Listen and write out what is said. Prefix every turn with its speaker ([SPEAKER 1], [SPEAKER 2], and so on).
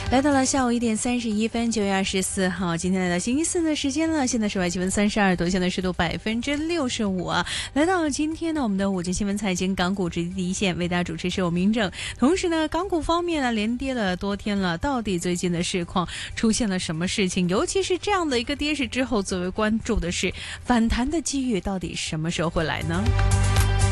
[SPEAKER 1] 来到了下午1点31分，9月24号，今天来到星期四的时间了。现在室外气温32度，现在湿度65%啊。来到了今天呢，我们的午间新闻财经港股直击第一线，为大家主持是我明正。同时呢，港股方面呢，连跌了多天了，到底最近的市况出现了什么事情？尤其是这样的一个跌势之后，最为关注的是反弹的机遇到底什么时候会来呢？